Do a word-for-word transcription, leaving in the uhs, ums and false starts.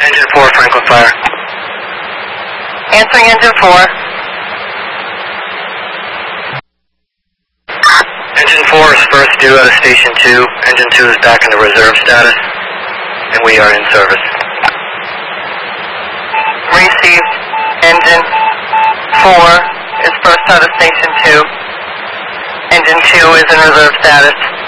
Engine four, Franklin Fire. Answering engine four. Engine four is first due out of station two. Engine two is back in the reserve status, and we are in service. Received. Engine four is first out of station two. Engine two is in reserve status.